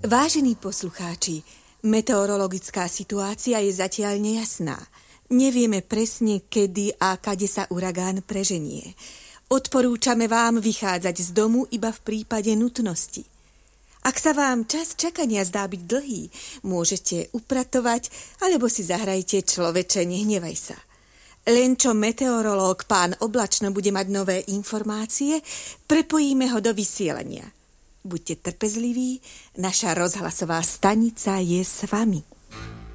Vážení poslucháči, meteorologická situácia je zatiaľ nejasná. Nevieme presne, kedy a kade sa uragán preženie. Odporúčame vám vychádzať z domu iba v prípade nutnosti. Ak sa vám čas čakania zdá byť dlhý, môžete upratovať alebo si zahrajte Človeče, nehnevaj sa. Len čo meteorológ pán Oblačno bude mať nové informácie, prepojíme ho do vysielania. Buďte trpezliví, naša rozhlasová stanica je s vami.